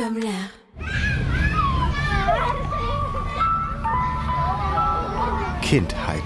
comme l'air. Kindheiten.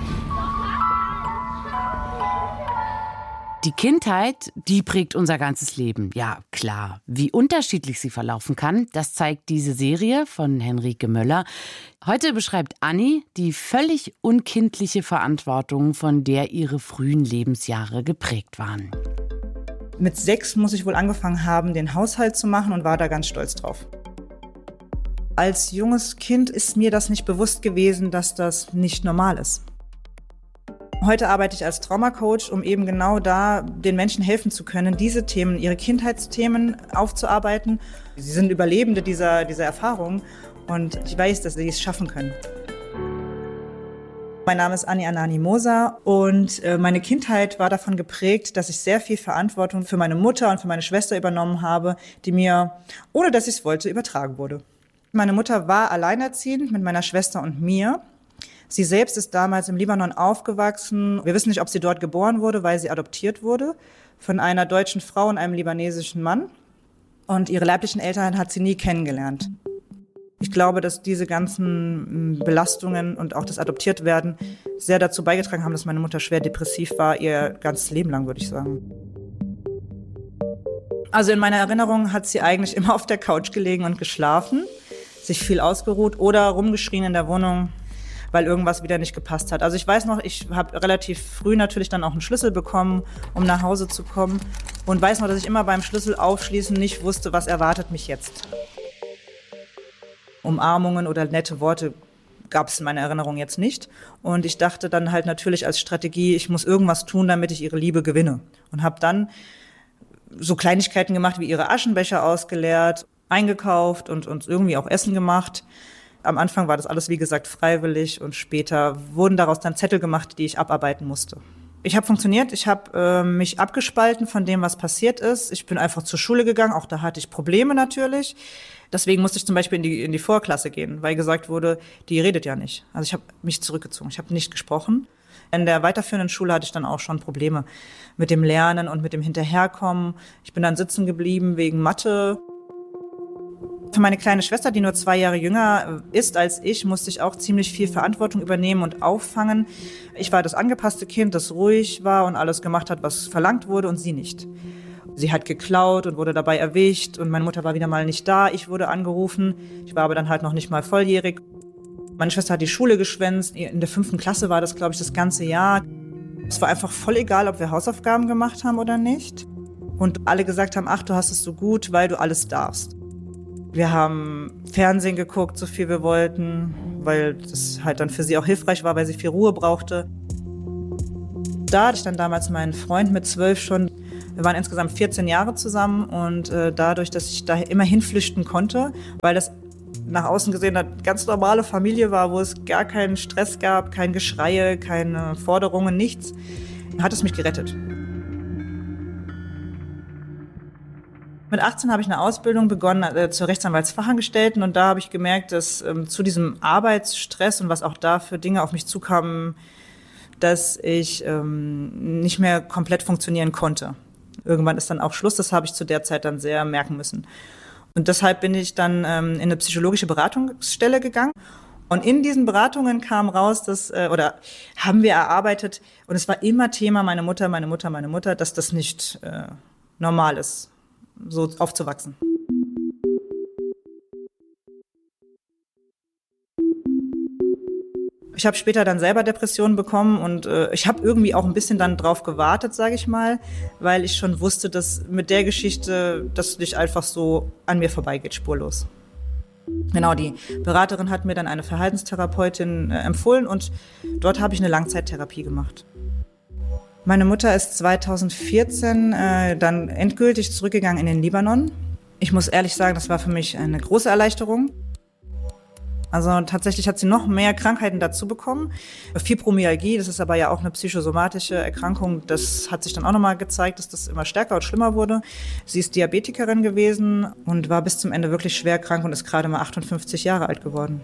Die Kindheit, die prägt unser ganzes Leben. Ja, klar. Wie unterschiedlich sie verlaufen kann, das zeigt diese Serie von Henrike Möller. Heute beschreibt Anni die völlig unkindliche Verantwortung, von der ihre frühen Lebensjahre geprägt waren. Mit 6 muss ich wohl angefangen haben, den Haushalt zu machen und war da ganz stolz drauf. Als junges Kind ist mir das nicht bewusst gewesen, dass das nicht normal ist. Heute arbeite ich als Traumacoach, um eben genau da den Menschen helfen zu können, diese Themen, ihre Kindheitsthemen aufzuarbeiten. Sie sind Überlebende dieser Erfahrung und ich weiß, dass sie es schaffen können. Mein Name ist Anni Anani Moser und meine Kindheit war davon geprägt, dass ich sehr viel Verantwortung für meine Mutter und für meine Schwester übernommen habe, die mir, ohne dass ich es wollte, übertragen wurde. Meine Mutter war alleinerziehend mit meiner Schwester und mir. Sie selbst ist damals im Libanon aufgewachsen. Wir wissen nicht, ob sie dort geboren wurde, weil sie adoptiert wurde von einer deutschen Frau und einem libanesischen Mann. Und ihre leiblichen Eltern hat sie nie kennengelernt. Ich glaube, dass diese ganzen Belastungen und auch das Adoptiertwerden sehr dazu beigetragen haben, dass meine Mutter schwer depressiv war, ihr ganzes Leben lang, würde ich sagen. Also in meiner Erinnerung hat sie eigentlich immer auf der Couch gelegen und geschlafen, sich viel ausgeruht oder rumgeschrien in der Wohnung, weil irgendwas wieder nicht gepasst hat. Also ich weiß noch, ich habe relativ früh natürlich dann auch einen Schlüssel bekommen, um nach Hause zu kommen. Und weiß noch, dass ich immer beim Schlüssel aufschließen nicht wusste, was erwartet mich jetzt. Umarmungen oder nette Worte gab es in meiner Erinnerung jetzt nicht. Und ich dachte dann halt natürlich als Strategie, ich muss irgendwas tun, damit ich ihre Liebe gewinne. Und habe dann so Kleinigkeiten gemacht, wie ihre Aschenbecher ausgeleert, eingekauft und uns irgendwie auch Essen gemacht. Am Anfang war das alles, wie gesagt, freiwillig und später wurden daraus dann Zettel gemacht, die ich abarbeiten musste. Ich habe funktioniert, ich habe mich abgespalten von dem, was passiert ist. Ich bin einfach zur Schule gegangen, auch da hatte ich Probleme natürlich. Deswegen musste ich zum Beispiel in die Vorklasse gehen, weil gesagt wurde, die redet ja nicht. Also ich habe mich zurückgezogen, ich habe nicht gesprochen. In der weiterführenden Schule hatte ich dann auch schon Probleme mit dem Lernen und mit dem Hinterherkommen. Ich bin dann sitzen geblieben wegen Mathe. Für meine kleine Schwester, die nur 2 Jahre jünger ist als ich, musste ich auch ziemlich viel Verantwortung übernehmen und auffangen. Ich war das angepasste Kind, das ruhig war und alles gemacht hat, was verlangt wurde, und sie nicht. Sie hat geklaut und wurde dabei erwischt und meine Mutter war wieder mal nicht da. Ich wurde angerufen. Ich war aber dann halt noch nicht mal volljährig. Meine Schwester hat die Schule geschwänzt. In der 5. Klasse war das, glaube ich, das ganze Jahr. Es war einfach voll egal, ob wir Hausaufgaben gemacht haben oder nicht. Und alle gesagt haben, ach, du hast es so gut, weil du alles darfst. Wir haben Fernsehen geguckt, so viel wir wollten, weil das halt dann für sie auch hilfreich war, weil sie viel Ruhe brauchte. Da hatte ich dann damals meinen Freund mit 12 schon. Wir waren insgesamt 14 Jahre zusammen und dadurch, dass ich da immer hinflüchten konnte, weil das nach außen gesehen eine ganz normale Familie war, wo es gar keinen Stress gab, kein Geschreie, keine Forderungen, nichts, hat es mich gerettet. Mit 18 habe ich eine Ausbildung begonnen zur Rechtsanwaltsfachangestellten und da habe ich gemerkt, dass zu diesem Arbeitsstress und was auch da für Dinge auf mich zukamen, dass ich nicht mehr komplett funktionieren konnte. Irgendwann ist dann auch Schluss, das habe ich zu der Zeit dann sehr merken müssen. Und deshalb bin ich dann in eine psychologische Beratungsstelle gegangen. Und in diesen Beratungen kam raus, haben wir erarbeitet, und es war immer Thema, meine Mutter, dass das nicht normal ist, so aufzuwachsen. Ich habe später dann selber Depressionen bekommen und ich habe irgendwie auch ein bisschen dann drauf gewartet, sage ich mal, weil ich schon wusste, dass mit der Geschichte das nicht einfach so an mir vorbeigeht, spurlos. Genau, die Beraterin hat mir dann eine Verhaltenstherapeutin empfohlen und dort habe ich eine Langzeittherapie gemacht. Meine Mutter ist 2014 dann endgültig zurückgegangen in den Libanon. Ich muss ehrlich sagen, das war für mich eine große Erleichterung. Also tatsächlich hat sie noch mehr Krankheiten dazu bekommen. Fibromyalgie, das ist aber ja auch eine psychosomatische Erkrankung. Das hat sich dann auch nochmal gezeigt, dass das immer stärker und schlimmer wurde. Sie ist Diabetikerin gewesen und war bis zum Ende wirklich schwer krank und ist gerade mal 58 Jahre alt geworden.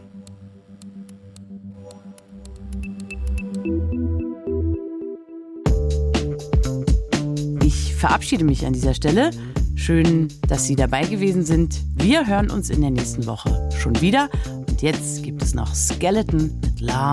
Ich verabschiede mich an dieser Stelle. Schön, dass Sie dabei gewesen sind. Wir hören uns in der nächsten Woche schon wieder. Und jetzt gibt es noch Skeleton mit Love